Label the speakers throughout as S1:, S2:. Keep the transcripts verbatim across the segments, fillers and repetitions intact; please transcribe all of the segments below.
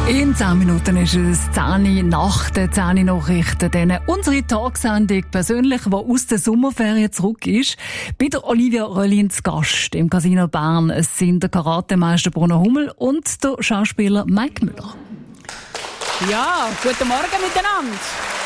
S1: In zehn Minuten ist es zehn nach den zehn Nachrichten. Dann unsere Tagsendung persönlich, die aus der Sommerferien zurück ist. Bei der Olivia Röllin zu Gast im Casino Bern. Es sind der Karatemeister Bruno Hummel und der Schauspieler Mike Müller.
S2: Ja, guten Morgen miteinander.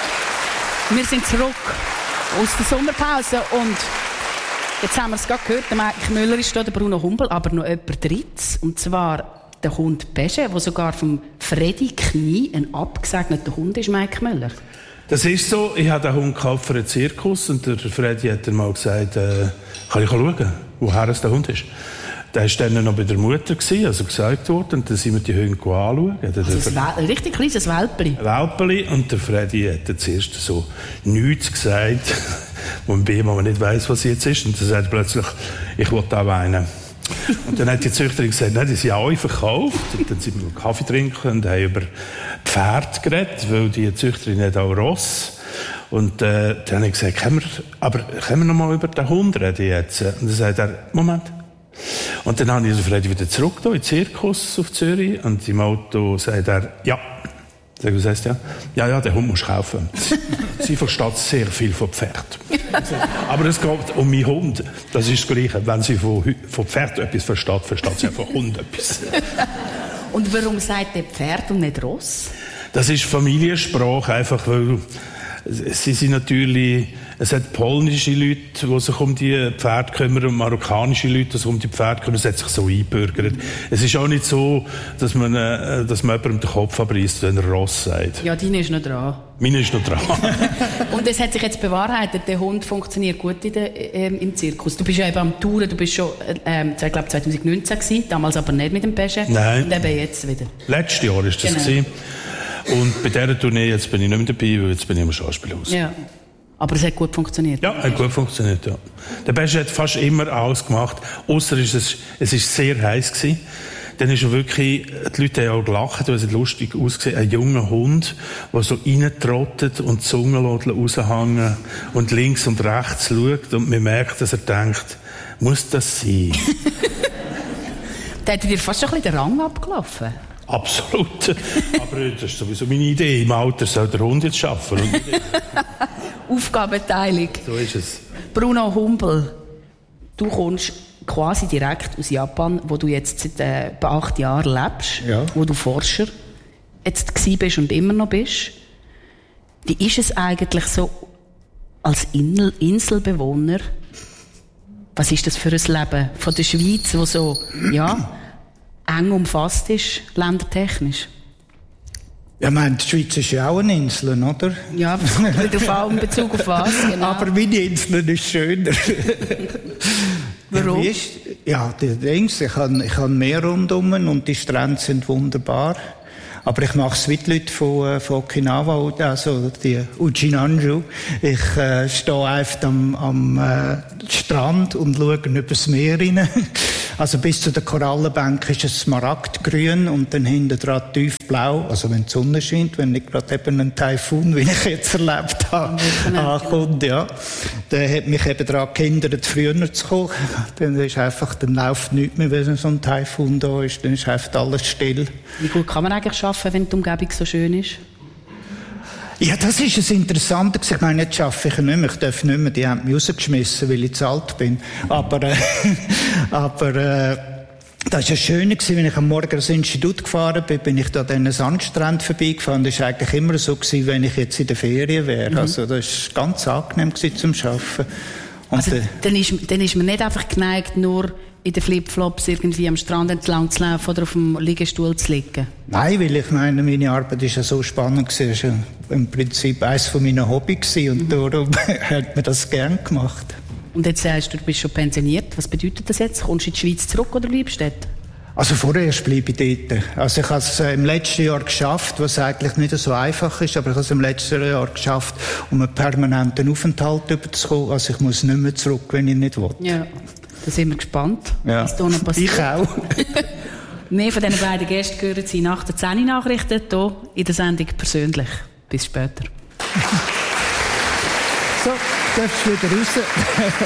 S2: Wir sind zurück aus der Sommerpause und jetzt haben wir es gerade gehört, der Mike Müller ist da, der Bruno Hummel, aber noch jemand drittes, und zwar der Hund Pesche, der sogar vom Freddy Knie ein abgesegneter Hund ist, Mike Müller.
S3: Das ist so. Ich habe den Hund gekauft für einen Zirkus und der Freddy hat dann mal gesagt, äh, kann ich schauen, woher es der Hund ist. Der war dann noch bei der Mutter, gewesen, also gesagt worden, und dann sind wir die Hunde anschauen.
S2: Also ein richtig kleines Welpeli.
S3: Ein Welpeli, und der Freddy hat dann zuerst so nichts gesagt, wo man bei ihm aber nicht weiss, was jetzt ist. Und dann sagt er plötzlich, ich will auch weinen. Und dann hat die Züchterin gesagt, nein, die sind alle verkauft. Und dann sind wir Kaffee trinken und haben über Pferde geredet, weil die Züchterin hat auch Ross. Und äh, dann habe ich gesagt, können wir, aber können wir noch mal über den Hund reden jetzt? Und dann sagt er, Moment. Und dann habe ich den Freddy wieder zurück da in den Zirkus auf Zürich, und im Auto sagt er, ja. Sag ich, was heisst ja? Ja, ja, den Hund musst du kaufen. Sie versteht sehr viel von Pferd. Aber es geht um meinen Hund. Das ist das Gleiche. Wenn sie von, von Pferd etwas versteht, versteht sie auch von Hund etwas.
S2: Und warum sagt der Pferd und nicht Ross?
S3: Das ist Familiensprache, einfach weil sie sind natürlich, es hat polnische Leute, die sich um die Pferde kümmern, und marokkanische Leute, die sich um die Pferde kümmern. Es hat sich so eingebürgert. Es ist auch nicht so, dass man, äh, dass man jemandem den Kopf abreißt, wenn er Ross sagt.
S2: Ja, deine ist noch dran.
S3: Meine ist noch dran.
S2: Und es hat sich jetzt bewahrheitet, der Hund funktioniert gut in der, ähm, im Zirkus. Du bist ja eben am Touren, du bist schon, ähm, ich glaube zwanzig neunzehn gewesen, damals aber nicht mit dem Pesche.
S3: Nein.
S2: Und eben jetzt wieder.
S3: Letztes Jahr war das. Genau. Gewesen. Und bei dieser Tournee jetzt bin ich nicht mehr dabei, weil jetzt bin ich im Schauspielhaus.
S2: Ja. Aber es hat gut funktioniert.
S3: Ja, hat gut funktioniert, ja. Der Pesche hat fast immer alles gemacht, ausser es ist, es ist sehr heiß gewesen. Dann ist er wirklich, die Leute haben auch gelacht, weil es lustig ausgesehen, ein junger Hund, der so reintrottet und die Zunge raushängen und links und rechts schaut, und man merkt, dass er denkt, muss das sein?
S2: Da hätte dir fast schon ein bisschen den Rang abgelaufen.
S3: Absolut. Aber das ist sowieso meine Idee. Im Alter soll der Hund jetzt arbeiten.
S2: Aufgabenteilung.
S3: So ist es. Bruno
S2: Hummel, du kommst quasi direkt aus Japan, wo du jetzt seit äh, acht Jahren lebst,
S4: ja.
S2: Wo du Forscher jetzt gsi bist und immer noch bist. Wie ist es eigentlich so als Insel- Inselbewohner? Was ist das für ein Leben von der Schweiz, wo so, ja, eng umfasst ist, ländertechnisch?
S4: Ja, ich meine, die Schweiz ist ja auch eine Insel, oder?
S2: Ja, auf in Bezug auf was, genau.
S4: Aber meine Insel ist schöner.
S2: Warum?
S4: Ist, ja, die Dings, ich habe ich hab Meer rundum und die Strände sind wunderbar. Aber ich mache es wie die Leute von, von Okinawa, also die Ujinanju. Ich äh, stehe einfach am, am äh, Strand und schaue übers Meer rein. Also bis zu der Korallenbank ist es smaragdgrün und dann hinten dran tiefblau. Also wenn die Sonne scheint, wenn nicht gerade eben ein Taifun, wie ich jetzt erlebt habe, ankommt, ja. Der hat mich eben daran gehindert, früher zu kommen. Dann ist einfach, dann läuft nichts mehr, wenn so ein Taifun da ist. Dann ist einfach alles still.
S2: Wie gut kann man eigentlich arbeiten, wenn die Umgebung so schön ist?
S4: Ja, das ist das Interessante. Ich meine, jetzt arbeite ich nicht mehr. Ich darf nicht mehr. Die haben mich rausgeschmissen, weil ich zu alt bin. Aber, äh, aber, äh, das war ja schön, wenn ich am Morgen ans Institut gefahren bin, bin ich da an den Sandstrand vorbeigefahren. Das war eigentlich immer so gewesen, wenn ich jetzt in der Ferien wäre. Mhm. Also, das war ganz angenehm gewesen zum Arbeiten. Und
S2: also, dann ist, dann ist man nicht einfach geneigt, nur in den Flipflops irgendwie am Strand entlang zu laufen oder auf dem Liegestuhl zu liegen?
S4: Nein, weil ich meine, meine Arbeit ist ja so spannend gewesen. Es war ja im Prinzip eines von meinen Hobbys und mhm. darum hat man das gern gemacht.
S2: Und jetzt sagst du, du bist schon pensioniert. Was bedeutet das jetzt? Kommst du in die Schweiz zurück oder bleibst du dort?
S4: Also vorerst bleibe ich dort. Also ich habe es im letzten Jahr geschafft, was eigentlich nicht so einfach ist, aber ich habe es im letzten Jahr geschafft, um einen permanenten Aufenthalt überzukommen. Also ich muss nicht mehr zurück, wenn ich nicht will.
S2: Ja, da sind wir gespannt,
S4: ja.
S2: was da noch passiert.
S4: Ich auch.
S2: Mehr von diesen beiden Gästen hören Sie nach den zehn Nachrichten hier in der Sendung persönlich. Bis später.
S4: So, darfst du wieder raus.